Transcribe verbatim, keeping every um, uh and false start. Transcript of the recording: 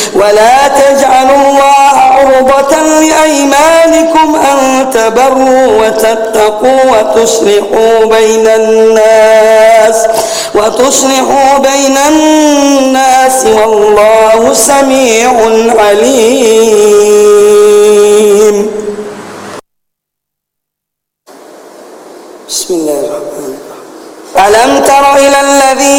ولا تجعلوا الله عرضة لأيمانكم أن تبروا وتتقوا وتصلحوا بين الناس وتصلحوا بين الناس والله سميع عليم. بسم الله الرحمن الرحيم. ألم تر إلى الذين